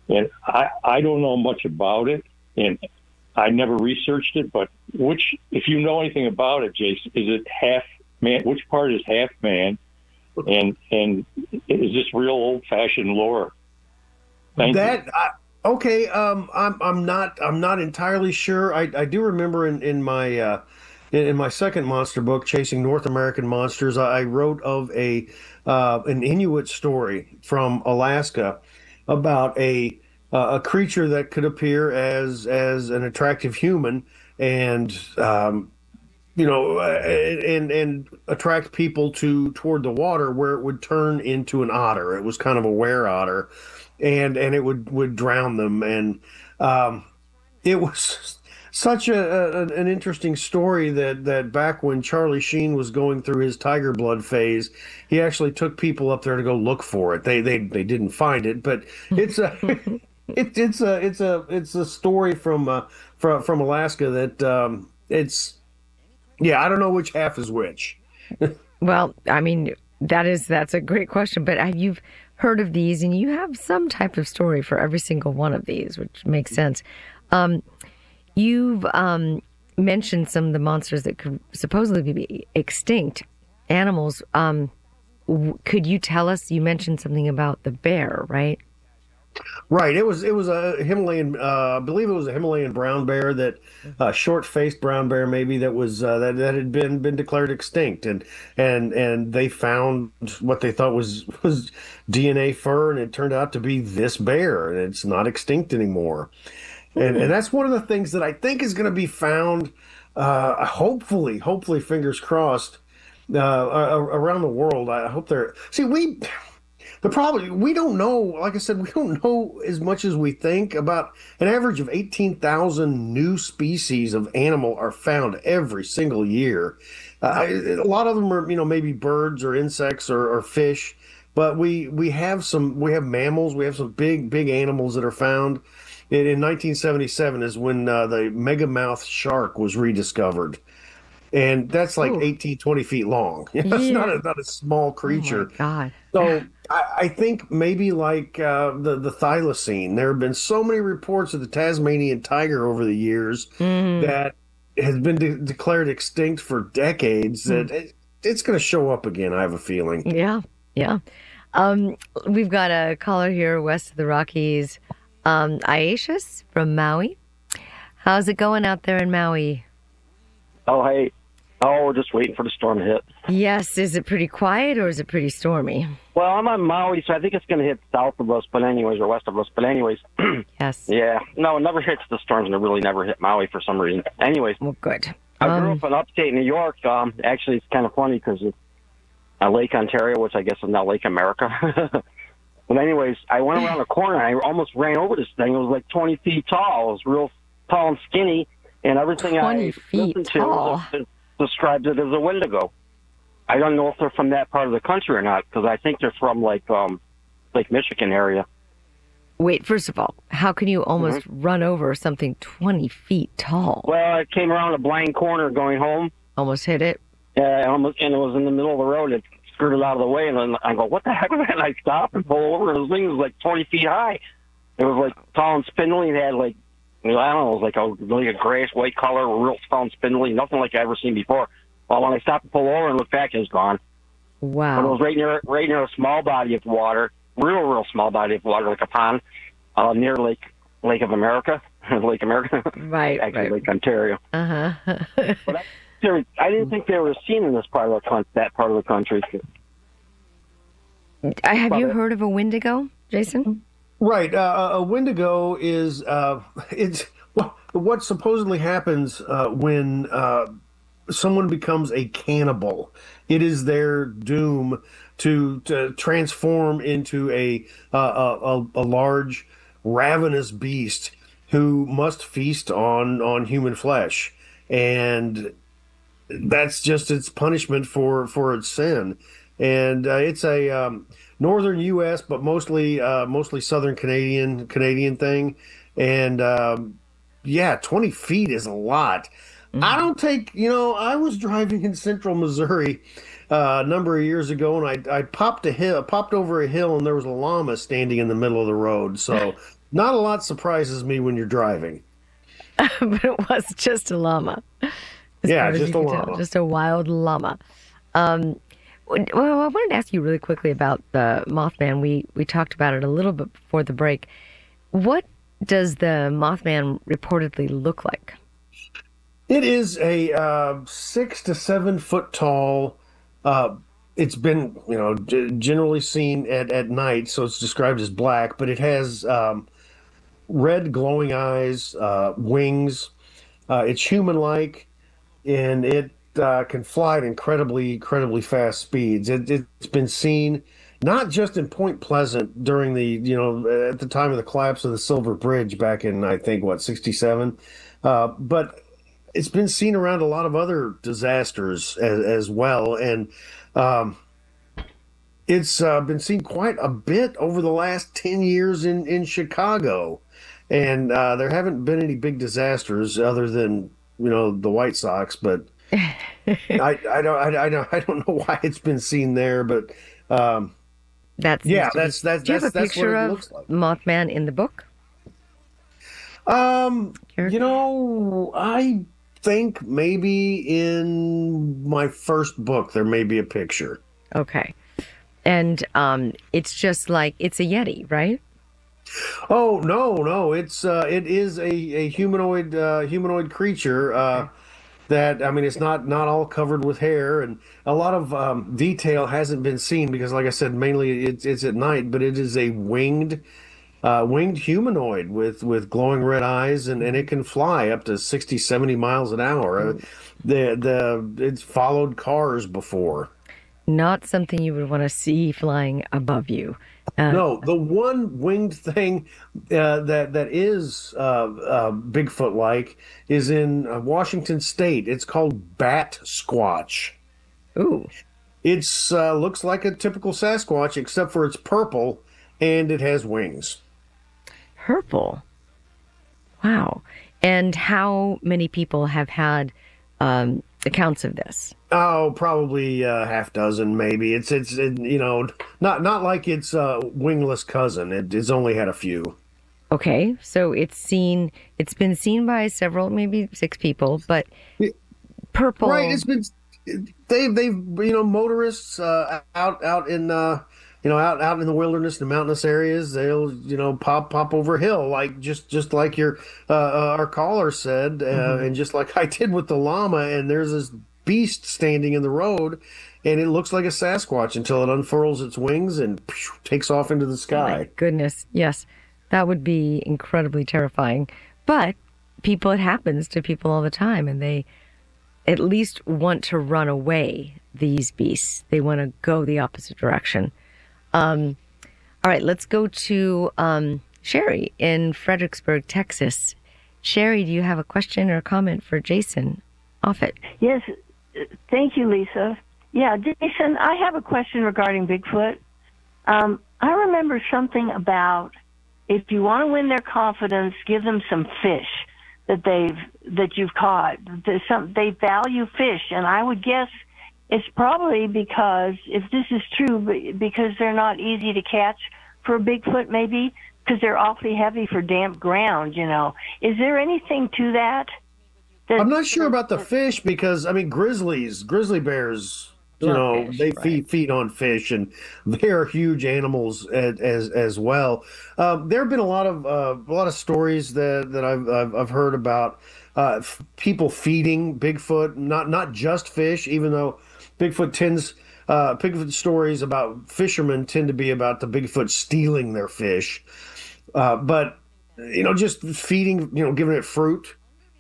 and I don't know much about it, and I never researched it. But if you know anything about it, Jason, is it half man? Which part is half man? And is this real old fashioned lore? Thank you. Okay. I'm not entirely sure. I do remember in my second monster book, Chasing North American Monsters, I wrote of an Inuit story from Alaska about a creature that could appear as an attractive human and and attract people toward the water where it would turn into an otter. It was kind of a were otter, and it would drown them. And it was such an interesting story that back when Charlie Sheen was going through his tiger blood phase, he actually took people up there to go look for it. They didn't find it, but it's a it's a story from Alaska that it's yeah, I don't know which half is which. Well, I mean, that's a great question, but you've heard of these and you have some type of story for every single one of these, which makes sense. You've mentioned some of the monsters that could supposedly be extinct animals. Could you tell us, you mentioned something about the bear, right? Right. It was a Himalayan, I believe it was a Himalayan brown bear that short-faced brown bear maybe that was that had been declared extinct, and they found what they thought was DNA fur, and it turned out to be this bear, and it's not extinct anymore. And that's one of the things that I think is going to be found, hopefully, fingers crossed, around the world. I hope they're. See, the problem, we don't know, like I said, we don't know as much as we think. About an average of 18,000 new species of animal are found every single year. A lot of them are, maybe birds or insects or fish, but we have mammals, we have some big animals that are found. In 1977 is when the megamouth shark was rediscovered. And that's like Oh, 18, 20 feet long. It's yeah. not a small Oh my creature. God. So I think maybe like the thylacine. There have been so many reports of the Tasmanian tiger over the years Mm, that has been declared extinct for decades that it's going to show up again, I have a feeling. yeah, yeah. Um, we've got a caller here west of the Rockies, Aishas from Maui. How's it going out there in Maui? Oh, hey. Oh, we're just waiting for the storm to hit. Yes, is it pretty quiet or is it pretty stormy? Well, I'm on Maui, so I think it's going to hit south of us, but anyways, or west of us. But anyways, Yes. yeah. No, it never hits the storms, and it really never hit Maui for some reason. Anyways, Well, good. I grew up in upstate New York. Actually, it's kind of funny because it's Lake Ontario, which I guess is now Lake America. But anyways, I went around a corner, and I almost ran over this thing. It was like 20 feet tall. It was real tall and skinny, and everything 20 I feet listened to tall. describes it as a Wendigo. I don't know if they're from that part of the country or not, because I think they're from Lake Michigan area. Wait, first of all, how can you almost run over something 20 feet tall? Well, I came around a blind corner going home, Almost hit it. and it was in the middle of the road. It skirted out of the way, and then I go, "What the heck was that?" And I stopped and pull over, and the thing was like 20 feet high. It was like tall and spindly. It had like, I don't know, it was like a grayish white color, real tall and spindly, nothing like I've ever seen before. Well, when I stopped to pull over and look back, it was gone. But it Wow. was right near a small body of water, real small body of water, like a pond, near Lake of America, Lake America, Right, actually right. Lake Ontario. Uh-huh. But I didn't think they were seen in this part of that part of the country. Have But you heard of a Wendigo, Jason? Right. A Wendigo is it's what supposedly happens when someone becomes a cannibal. It is their doom to transform into a large ravenous beast who must feast on human flesh, and that's just its punishment for its sin. And it's a northern U.S. but mostly southern Canadian thing. And yeah, 20 feet is a lot. I Mhm. don't take, I was driving in central Missouri a number of years ago, and I popped over a hill, and there was a llama standing in the middle of the road. So Not a lot surprises me when you're driving. But it was just a llama. As Yeah, far as just you a can tell, llama. just a wild llama. Well, I wanted to ask you really quickly about the Mothman. We talked about it a little bit before the break. What does the Mothman reportedly look like? It is a 6 to 7 foot tall. Uh, it's been, generally seen at night, so it's described as black, but it has red glowing eyes, wings. It's human-like, and it can fly at incredibly fast speeds. It's been seen not just in Point Pleasant during at the time of the collapse of the Silver Bridge back in, I think, what, 67, but it's been seen around a lot of other disasters as well, and um, it's been seen quite a bit over the last 10 years in Chicago. And there haven't been any big disasters other than, the White Sox, but I don't know why it's been seen there, but That seems yeah, to be. Do you have a that's what picture it of looks like. Mothman in the book? Character? I think maybe in my first book there may be a picture. Okay. And it's just like it's a Yeti, right? Oh no, it is a humanoid creature. That I mean, it's not all covered with hair, and a lot of detail hasn't been seen because, like I said, mainly it's at night. But it is a winged humanoid with glowing red eyes, and it can fly up to 60, 70 miles an hour. It's followed cars before. Not something you would want to see flying above you. Uh, No, the one winged thing that is Bigfoot like is in Washington State. It's called Bat Squatch. ooh, It's looks like a typical Sasquatch, except for it's purple and it has wings. purple. Wow. And how many people have had accounts of this? Oh, probably half dozen, maybe. Not like its wingless cousin. It's only had a few. Okay, so it's been seen by several, maybe six people, but Right. purple. They've motorists out in out in the wilderness and mountainous areas, they'll pop over a hill, like just like your our caller said, Mhm. and just like I did with the llama, and there's this beast standing in the road, and it looks like a Sasquatch until it unfurls its wings and takes off into the My sky. goodness, yes, that would be incredibly terrifying. But it happens to people all the time, and they at least want to run away, these beasts. They want to go the opposite direction. Um, all right, let's go to Sherry in Fredericksburg, Texas. Sherry, do you have a question or a comment for Jason Offit? Yes, thank you, Lisa. Yeah, Jason, I have a question regarding Bigfoot. I remember something about if you want to win their confidence, give them some fish that you've caught. They value fish, and I would guess it's probably because, if this is true, because they're not easy to catch for a Bigfoot, maybe because they're awfully heavy for damp ground. Is there anything to that? I'm not sure about the fish because I mean grizzly bears, Love fish, they right. feed on fish and they are huge animals as well. There have been a lot of stories that I've heard about people feeding Bigfoot, not just fish, even though Bigfoot stories about fishermen tend to be about the Bigfoot stealing their fish, but just feeding, giving it fruit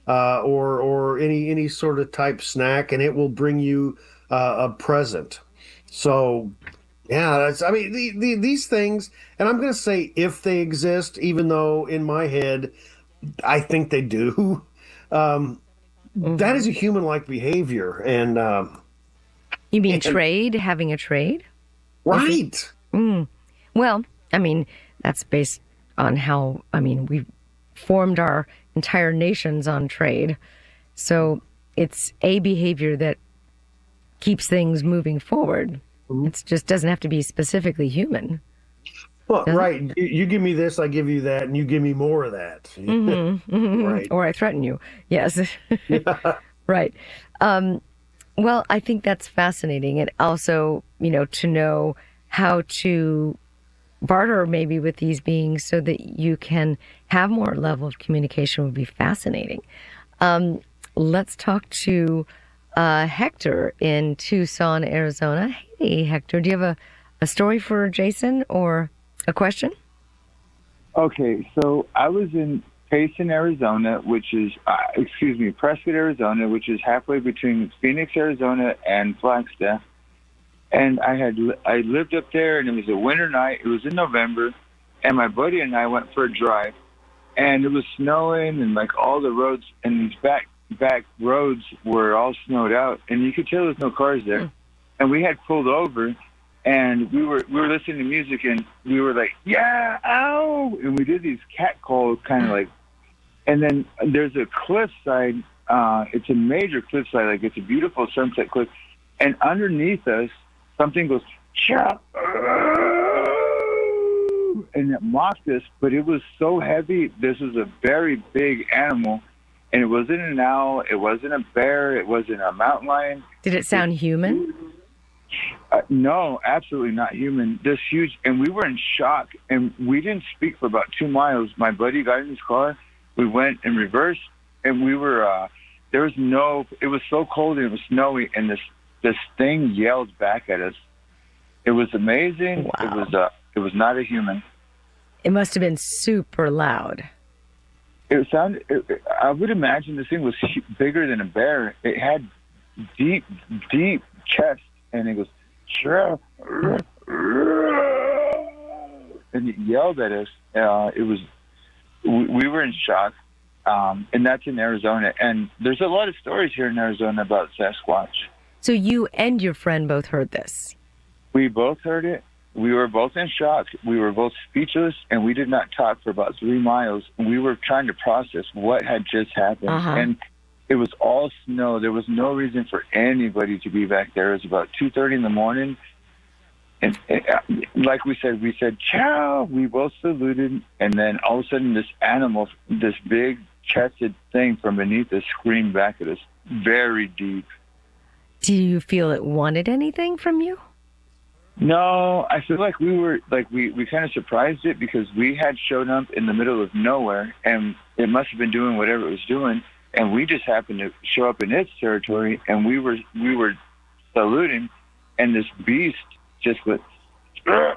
or any sort of type snack, and it will bring you a present. So, yeah, I mean, these things, and I'm going to say if they exist, even though in my head I think they do. Um, that Hmm. is a human-like behavior, and You mean and trade, having a trade? Is it? right. Mm. Well, I mean, that's based on how, we've formed our entire nations on trade. So it's a behavior that keeps things moving forward. It just doesn't have to be specifically human. Well, right. You give me this, I give you that, and you give me more of that. Right. Or I threaten you. Yes. Right. Well, I think that's fascinating. And also, to know how to barter maybe with these beings so that you can have more level of communication would be fascinating. Let's talk to Hector in Tucson, Arizona. Hey, Hector, do you have a story for Jason or a question? Okay, so I was in Payson, Arizona, which is, Prescott, Arizona, which is halfway between Phoenix, Arizona, and Flagstaff. And I lived up there, and it was a winter night. It was in November, and my buddy and I went for a drive, and it was snowing, and like all the roads and these back roads were all snowed out, and you could tell there was no cars there. And we had pulled over, and we were listening to music, and we were like, yeah, ow, and we did these cat calls, kind of like. And then there's a cliffside. It's a major cliffside, like it's a beautiful sunset cliff, and underneath us, something goes, chop, and it mocked us, but it was so heavy. This was a very big animal, and it wasn't an owl, it wasn't a bear, it wasn't a mountain lion. Did it sound human? No, absolutely not human. This huge, and we were in shock, and we didn't speak for about 2 miles. My buddy got in his car, we went in reverse, and we were, it was so cold and it was snowy, and this thing yelled back at us. It was amazing. Wow. It was not a human. It must have been super loud. I would imagine this thing was bigger than a bear. It had deep chest, and it goes, and it yelled at us. We were in shock, and that's in Arizona. And there's a lot of stories here in Arizona about Sasquatch. So you and your friend both heard this? We both heard it. We were both in shock. We were both speechless, and we did not talk for about 3 miles. We were trying to process what had just happened. And it was all snow. There was no reason for anybody to be back there. It was about 2:30 in the morning. And like we said, ciao. We both saluted. And then all of a sudden, this animal, this big chested thing from beneath us screamed back at us very deep. Do you feel it wanted anything from you? No, I feel like we kind of surprised it because we had shown up in the middle of nowhere, and it must have been doing whatever it was doing, and we just happened to show up in its territory, and we were saluting, and this beast just went, and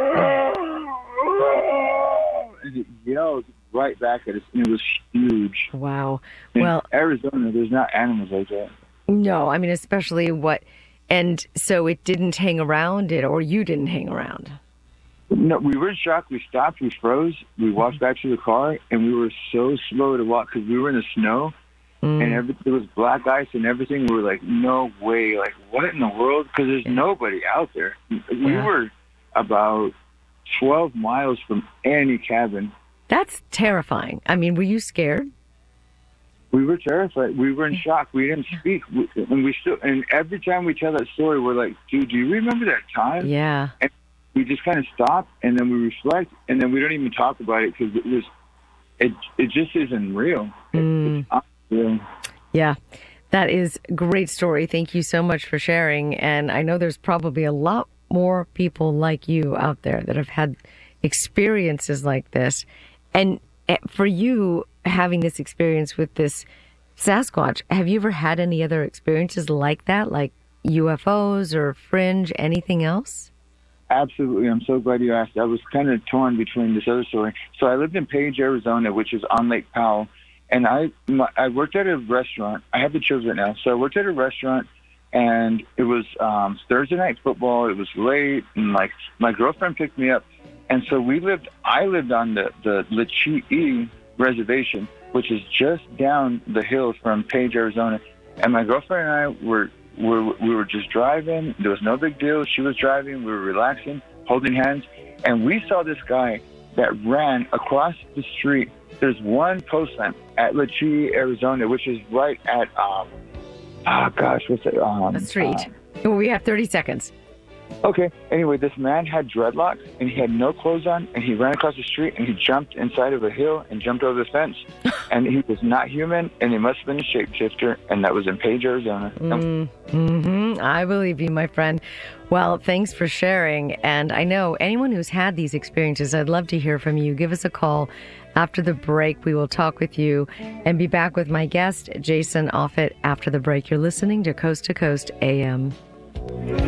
it yelled right back at us, and it was huge. Wow. In well, Arizona, there's not animals like that. No, I mean, especially and so it didn't hang around or you didn't hang around? No, we were in shock. We stopped, we froze, we walked back to the car, and we were so slow to walk because we were in the snow, and there was black ice and everything. We were like, no way, like, what in the world? Because there's nobody out there. We were about 12 miles from any cabin. That's terrifying. I mean, were you scared? We were terrified. We were in shock. We didn't speak. And every time we tell that story, we're like, dude, do you remember that time? Yeah. And we just kind of stop, and then we reflect, and then we don't even talk about it because it just isn't real. It's not real. Yeah. That is a great story. Thank you so much for sharing. And I know there's probably a lot more people like you out there that have had experiences like this. And for you, having this experience with this Sasquatch, have you ever had any other experiences like that, like UFOs or fringe, anything else? Absolutely. I'm so glad you asked. I was kind of torn between this other story. So I lived in Page, Arizona, which is on Lake Powell, and I worked at a restaurant. I have the children now. So I worked at a restaurant, and it was Thursday night football. It was late, and like my girlfriend picked me up. And so I lived on the Lechee reservation, which is just down the hill from Page, Arizona. And my girlfriend and I we were just driving. There was no big deal. She was driving. We were relaxing, holding hands. And we saw this guy that ran across the street. There's one post lamp at Lechee, Arizona, which is right at, what's it? A street. We have 30 seconds. Okay. Anyway, this man had dreadlocks and he had no clothes on, and he ran across the street and he jumped inside of a hill and jumped over the fence. And he was not human, and he must have been a shapeshifter, and that was in Page, Arizona. I believe you, my friend. Well, thanks for sharing. And I know anyone who's had these experiences, I'd love to hear from you. Give us a call. After the break, we will talk with you and be back with my guest, Jason Offutt, after the break. You're listening to Coast AM.